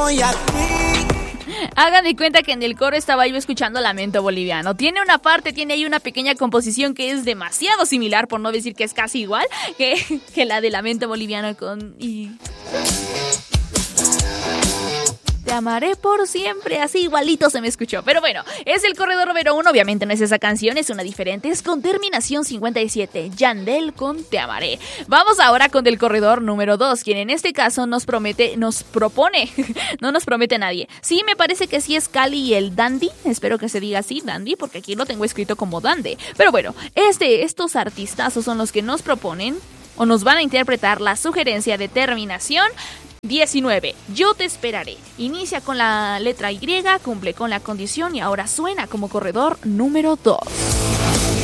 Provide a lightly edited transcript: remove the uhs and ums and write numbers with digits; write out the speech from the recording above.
estoy aquí. Hagan de cuenta que en el coro estaba yo escuchando Lamento Boliviano. Tiene una parte, tiene ahí una pequeña composición que es demasiado similar, por no decir que es casi igual que la de Lamento Boliviano Te amaré por siempre, así igualito se me escuchó. Pero bueno, es el corredor número 1, obviamente no es esa canción, es una diferente, es con terminación 57, Yandel con Te amaré. Vamos ahora con el corredor número 2, quien en este caso nos propone, no nos promete nadie. Sí, me parece que sí es Cali y el Dandy, espero que se diga así, Dandy, porque aquí lo tengo escrito como Dande. Pero bueno, estos artistazos son los que nos proponen o nos van a interpretar la sugerencia de terminación 19, Yo te esperaré. Inicia con la letra Y, cumple con la condición y ahora suena como corredor número 2.